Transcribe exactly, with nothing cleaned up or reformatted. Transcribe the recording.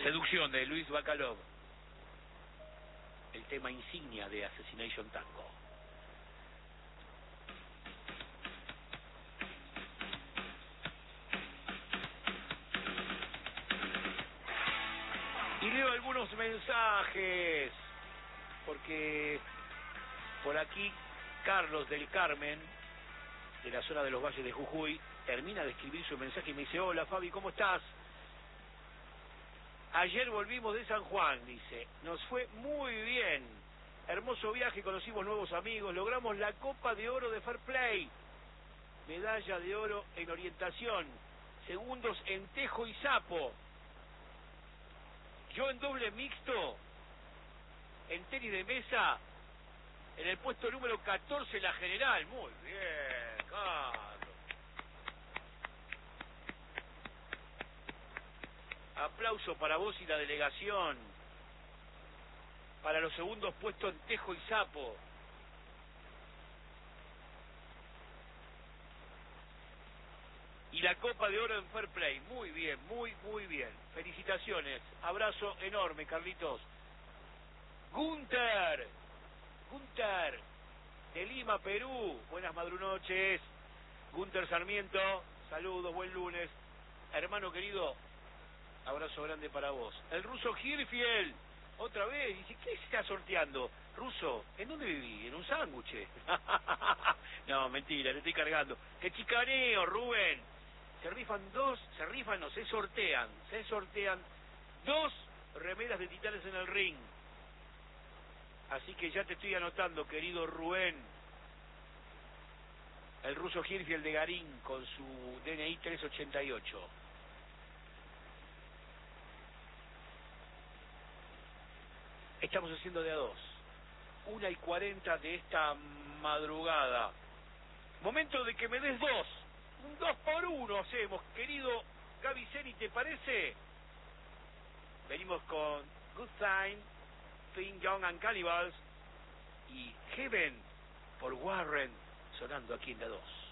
Seducción de Luis Bacalov, el tema insignia de Assassination Tango. Y leo algunos mensajes, porque por aquí Carlos del Carmen, de la zona de los Valles de Jujuy, termina de escribir su mensaje y me dice: hola Fabi, ¿cómo estás? Ayer volvimos de San Juan, dice, nos fue muy bien, hermoso viaje, conocimos nuevos amigos, logramos la Copa de Oro de Fair Play, medalla de oro en orientación, segundos en tejo y sapo, yo en doble mixto, en tenis de mesa, en el puesto número catorce la general. Muy bien, Carlos. Aplauso para vos y la delegación. Para los segundos puestos en tejo y sapo. Y la Copa de Oro en Fair Play. Muy bien, muy, muy bien. Felicitaciones. Abrazo enorme, Carlitos. Gunter. Gunter. De Lima, Perú. Buenas madrunoches. Gunter Sarmiento. Saludos, buen lunes. Hermano querido, abrazo grande para vos. El ruso Hirfield. Otra vez. Dice, ¿qué se está sorteando? Ruso, ¿en dónde viví? ¿En un sándwich? No, mentira, le estoy cargando. ¡Qué chicaneo, Rubén! Se rifan dos, se rifan, no, se sortean, se sortean dos remeras de Titanes en el Ring. Así que ya te estoy anotando, querido Rubén. El ruso Hirfield de Garín con su D N I tres ochenta y ocho. Estamos haciendo de a dos. Una y cuarenta de esta madrugada. Momento de que me des dos. Un dos por uno hacemos, querido Gaby Zeni, ¿te parece? Venimos con Good Time, Finn Young and Cannibals y Heaven por Warren, sonando aquí en la dos.